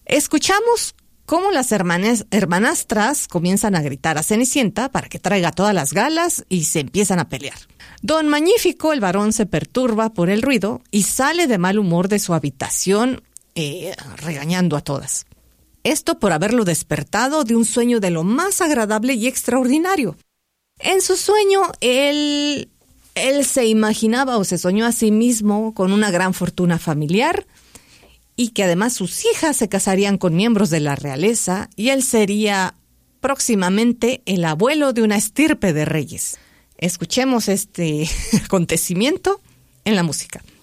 Escuchamos cómo las hermanastras comienzan a gritar a Cenicienta para que traiga todas las galas y se empiezan a pelear. Don Magnífico, el varón, se perturba por el ruido y sale de mal humor de su habitación regañando a todas. Esto por haberlo despertado de un sueño de lo más agradable y extraordinario. En su sueño, él se imaginaba o se soñó a sí mismo con una gran fortuna familiar y que además sus hijas se casarían con miembros de la realeza y él sería próximamente el abuelo de una estirpe de reyes. Escuchemos este acontecimiento en la música.